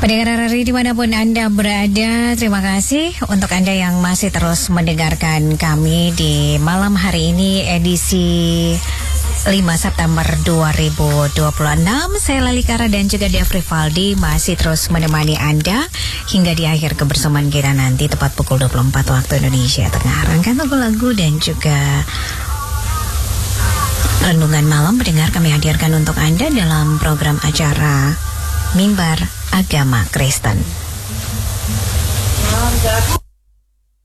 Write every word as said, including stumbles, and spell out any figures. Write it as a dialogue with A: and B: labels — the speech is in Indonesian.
A: Pendengar R R I dimanapun Anda berada, terima kasih untuk Anda yang masih terus mendengarkan kami di malam hari ini edisi lima September dua ribu dua puluh enam. Saya Lalikara dan juga Dev Rivaldi masih terus menemani Anda hingga di akhir kebersamaan kita nanti tepat pukul dua puluh empat waktu Indonesia Tengah. Rangkaian lagu-lagu dan juga renungan malam pendengar kami hadirkan untuk Anda dalam program acara Mimbar Agama Kristen.